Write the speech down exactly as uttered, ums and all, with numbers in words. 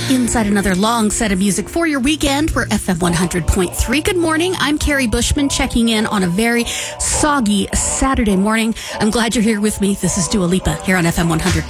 Inside another long set of music for your weekend. We're F M one hundred point three. Good morning. I'm Carrie Bushman checking in on a very soggy Saturday morning. I'm glad you're here with me. This is Dua Lipa here on F M one hundred.